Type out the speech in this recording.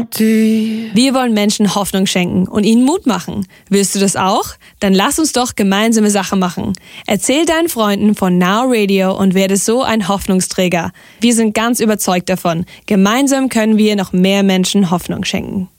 empty. Wir wollen Menschen Hoffnung schenken und ihnen Mut machen. Willst du das auch? Dann lass uns doch gemeinsame Sache machen. Erzähl deinen Freunden von Now Radio und werde so ein Hoffnungsträger. Wir sind ganz überzeugt davon. Gemeinsam können wir noch mehr Menschen Hoffnung schenken.